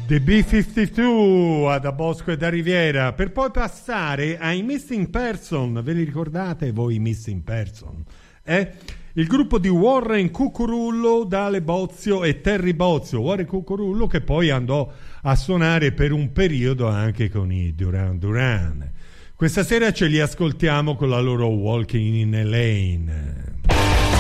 The B-52 da Bosco e da Riviera, per poi passare ai Missing Person. Ve li ricordate voi Missing Person? Il gruppo di Warren Cucurullo, Dale Bozio e Terry Bozio. Warren Cucurullo che poi andò a suonare per un periodo anche con i Duran Duran. Questa sera ce li ascoltiamo con la loro Walking in a Lane.